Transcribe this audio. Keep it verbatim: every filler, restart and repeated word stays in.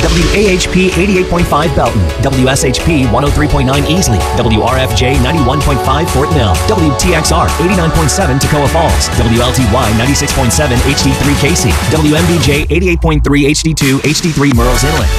W A H P eighty-eight point five Belton, W S H P one oh three point nine Easley, W R F J ninety-one point five Fort Mill, W T X R eighty-nine point seven Toccoa Falls, W L T Y ninety-six point seven H D three Casey, W M B J eighty-eight point three H D two H D three Murrells Inlet,